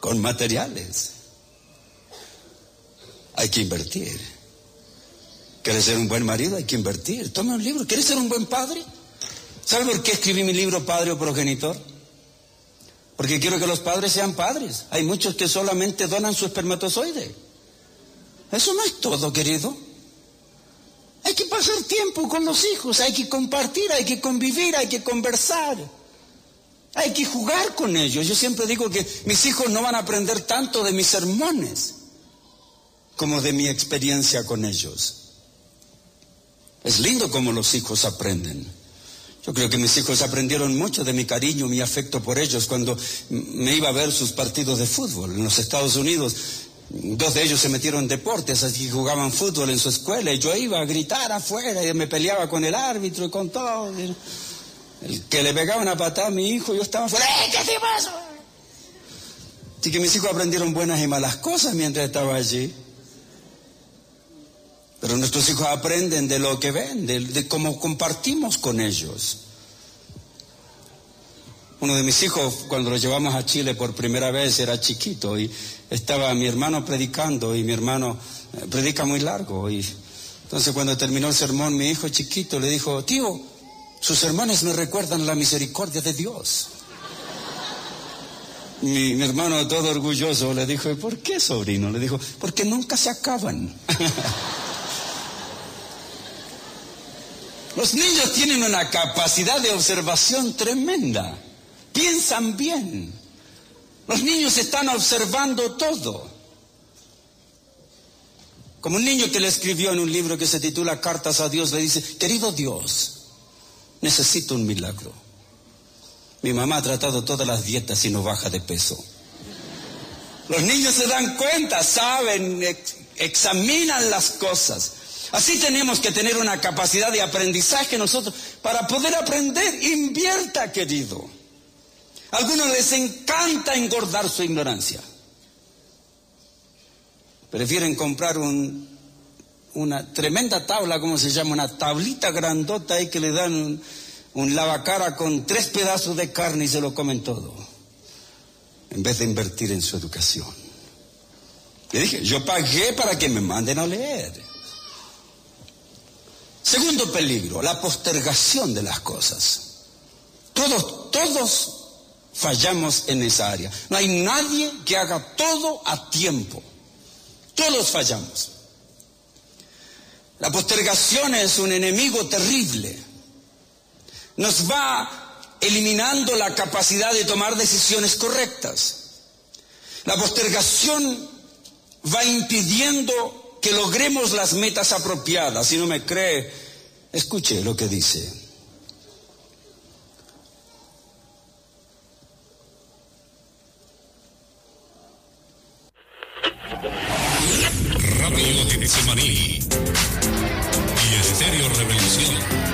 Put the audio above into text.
con materiales. Hay que invertir. ¿Quieres ser un buen marido? Hay que invertir. Toma un libro. ¿Quieres ser un buen padre? ¿Sabe por qué escribí mi libro Padre o Progenitor? Porque quiero que los padres sean padres. Hay muchos que solamente donan su espermatozoide. Eso no es todo, querido. Hay que pasar tiempo con los hijos, hay que compartir, hay que convivir, hay que conversar. Hay que jugar con ellos. Yo siempre digo que mis hijos no van a aprender tanto de mis sermones como de mi experiencia con ellos. Es lindo cómo los hijos aprenden. Yo creo que mis hijos aprendieron mucho de mi cariño, mi afecto por ellos cuando me iba a ver sus partidos de fútbol en los Estados Unidos. 2 de ellos se metieron en deportes, así que jugaban fútbol en su escuela y yo iba a gritar afuera y me peleaba con el árbitro y con todo. El que le pegaba una patada a mi hijo, yo estaba afuera. ¿Qué te pasa? Así que mis hijos aprendieron buenas y malas cosas mientras estaba allí. Pero nuestros hijos aprenden de lo que ven, de cómo compartimos con ellos. Uno de mis hijos, cuando lo llevamos a Chile por primera vez, era chiquito y estaba mi hermano predicando y mi hermano predica muy largo. Y entonces cuando terminó el sermón, mi hijo chiquito le dijo: tío, sus sermones me recuerdan la misericordia de Dios. Mi hermano, todo orgulloso, le dijo: ¿y por qué, sobrino? Le dijo: porque nunca se acaban. Los niños tienen una capacidad de observación tremenda. Piensan bien. Los niños están observando todo. Como un niño que le escribió en un libro que se titula Cartas a Dios, le dice: querido Dios, necesito un milagro. Mi mamá ha tratado todas las dietas y no baja de peso. Los niños se dan cuenta, saben, examinan las cosas. Así tenemos que tener una capacidad de aprendizaje nosotros para poder aprender. Invierta, querido. A algunos les encanta engordar su ignorancia. Prefieren comprar una tremenda tabla, ¿cómo se llama? Una tablita grandota ahí que le dan un lavacara con 3 pedazos de carne y se lo comen todo, en vez de invertir en su educación. Le dije: yo pagué para que me manden a leer. Segundo peligro, la postergación de las cosas. Todos fallamos en esa área. No hay nadie que haga todo a tiempo. Todos fallamos. La postergación es un enemigo terrible. Nos va eliminando la capacidad de tomar decisiones correctas. La postergación va impidiendo que logremos las metas apropiadas. Si no me cree, escuche lo que dice. Radio Getsemaní y Estéreo Revelación.